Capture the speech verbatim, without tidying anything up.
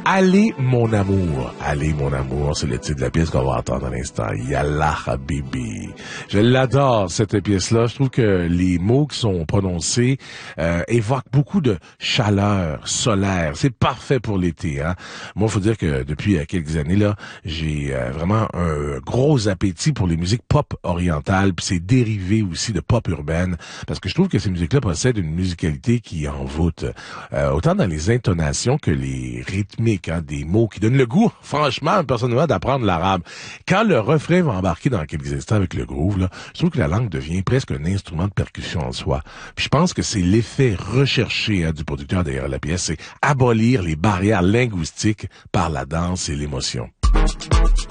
Allez, mon amour. Allez, mon amour. C'est le titre de la pièce qu'on va entendre à l'instant. Yallah, Habibi. Je l'adore, cette pièce-là. Je trouve que les mots qui sont prononcés euh, évoquent beaucoup de chaleur solaire. C'est parfait pour l'été, hein. Moi, il faut dire que depuis quelques années, là, j'ai euh, vraiment un gros appétit pour les musiques pop orientales, puis c'est dérivé aussi de pop urbaine, parce que je trouve que ces musiques-là possèdent une musicalité qui envoûte, euh, autant dans les intonations que les rythmiques, hein, des mots qui donnent le goût, franchement, personnellement, d'apprendre l'arabe. Quand le refrain va embarquer dans quelques instants avec le groove, là, je trouve que la langue devient presque un instrument de percussion en soi. Puis je pense que c'est l'effet recherché, hein, du producteur derrière la pièce, c'est abolir les barrières linguistiques par la danse et l'émotion.